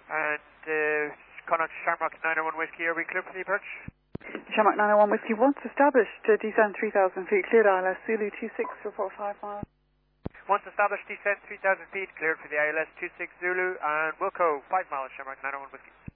And Connacht Shamrock 901 Whiskey, are we clear for the approach? Shamrock 901 Whiskey, once established, descend 3,000 feet, cleared ILS Zulu 26 for 5 miles. Once established, descend 3,000 feet, cleared for the ILS 26 Zulu, and Wilco 5 miles, Shamrock 901 Whiskey.